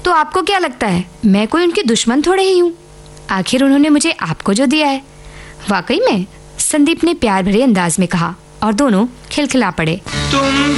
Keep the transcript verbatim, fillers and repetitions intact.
तो आपको क्या लगता है मैं कोई उनकी दुश्मन थोड़े ही हूँ? आखिर उन्होंने मुझे आपको जो दिया है। वाकई में, संदीप ने प्यार भरे अंदाज में कहा और दोनों खिलखिला पड़े। तुम